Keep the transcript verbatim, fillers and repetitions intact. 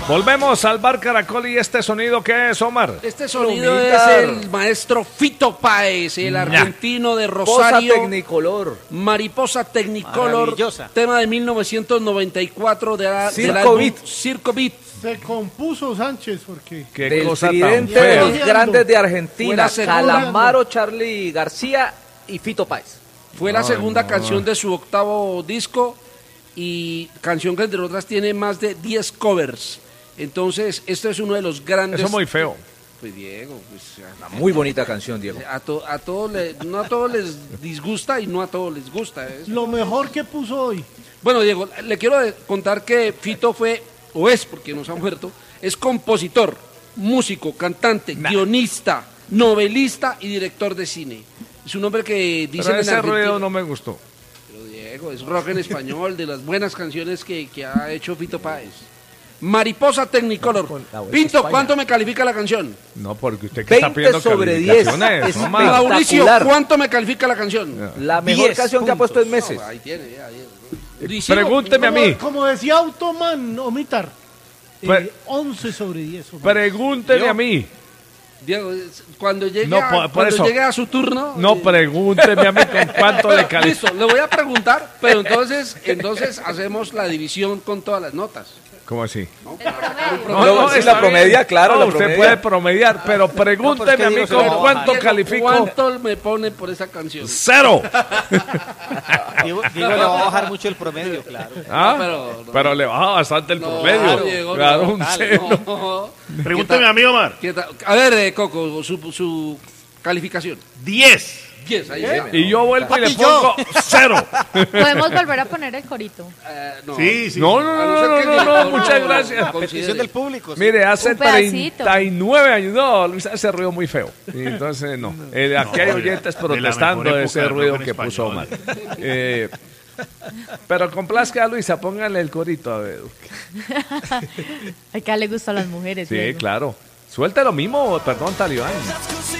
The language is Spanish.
Volvemos al Bar Caracol y este sonido, ¿qué es, Omar? Este sonido es el maestro Fito Páez, el argentino de Rosario. Mariposa Technicolor. Mariposa Technicolor, tema de mil novecientos noventa y cuatro de la, Circo del álbum Beat. Circo Beat. Se compuso Sánchez porque Qué Del cosa tan tridente fea. de los grandes de Fue Argentina, la segunda. Calamaro, Charly García y Fito Páez. Fue la Ay, segunda no. canción de su octavo disco y canción que entre otras tiene más de diez covers. Entonces, este es uno de los grandes... Eso es muy feo. Pues Diego, pues... Una muy bonita canción, Diego. A, to- a todos le- no a todos les disgusta y no a todos les gusta. Es- lo mejor que puso hoy. Bueno, Diego, le quiero de- contar que Fito fue, o es, porque nos ha muerto, es compositor, músico, cantante, Nah. guionista, novelista y director de cine. Es un hombre que dice Pero en ese Argentina- ruido no me gustó. Pero Diego, es rock en español, de las buenas canciones que, que ha hecho Fito Páez. Mariposa Technicolor. La buena Pinto, España. ¿cuánto me califica la canción? No, porque usted que está veinte pidiendo sobre diez. calificaciones, Es Omar. espectacular. Mauricio, ¿cuánto me califica la canción? La mejor diez canción que ha puesto en meses. No, ahí tiene, ya, ya. Durísimo. Pregúnteme a Como, mí. como decía Automan, Omitar. Eh, Pre- once sobre diez. Omar. Pregúnteme a mí. Diego, es- cuando llegue, No, a, por- por cuando eso. llegue a su turno... No, eh, pregúnteme a mí con cuánto le Listo, califico. le voy a preguntar, pero entonces, entonces hacemos la división con todas las notas. ¿Cómo así? ¿no? No, sí, está la promedia, bien. claro, No, la usted promedia. puede promediar, pero pregúnteme a mí Diego se con lo va a cuánto Diego, califico. ¿Cuánto me pone por esa canción? Cero. Diego, Diego le va a bajar mucho el promedio, claro. ¿Ah? No, pero- pero, no. le baja bastante el No, promedio. Diego, Claro, no, un tal, cero. no. Pregúnteme a mí, Omar. ¿Qué tal? A ver, eh, Coco, su, su calificación. diez. diez, ahí ¿Eh? sí. Y yo vuelvo y le Papi, yo. pongo cero. Podemos volver a poner el corito. Eh, no. Sí, sí. No, no, A no, ser no, que no, el no, director muchas lo gracias. considere. Petición del público. sí. Mire, hace Un pedacito. treinta y nueve años, no, Luis hace ruido muy feo. Y entonces, no. Eh, aquí hay de la- oyentes de la protestando mejor de ese época del ruido rock en que puso Omar. español. Eh, pero complazca a Luisa, póngale el corito a ver. Acá le gusta a las mujeres. Sí, Diego. claro. Suelte lo mismo, perdón, Talibán.